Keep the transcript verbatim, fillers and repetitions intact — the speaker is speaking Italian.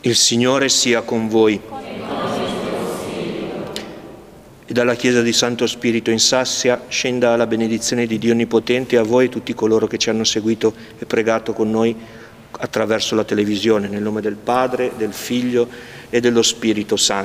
Il Signore sia con voi. E dalla Chiesa di Santo Spirito in Sassia scenda la benedizione di Dio Onnipotente a voi e tutti coloro che ci hanno seguito e pregato con noi attraverso la televisione, nel nome del Padre, del Figlio e dello Spirito Santo.